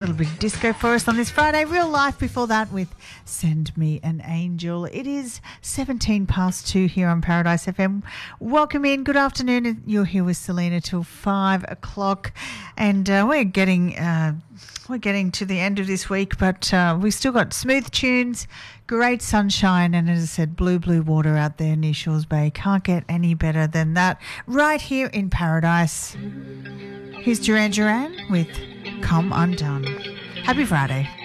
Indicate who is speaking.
Speaker 1: little bit of disco for us on this Friday. Real Life before that with Send Me an Angel. It is 17 past 2 here on Paradise FM. Welcome in. Good afternoon. You're here with Selena till 5 o'clock. And we're getting to the end of this week, but we've still got smooth tunes, great sunshine, and as I said, blue water out there near Shores Bay. Can't get any better than that right here in Paradise. Here's Duran Duran with Come Undone. Happy Friday.